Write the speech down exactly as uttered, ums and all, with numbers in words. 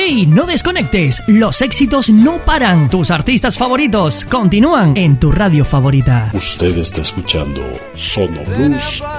¡Hey! No desconectes, los éxitos no paran. Tus artistas favoritos continúan en tu radio favorita. Usted está escuchando Sono Blues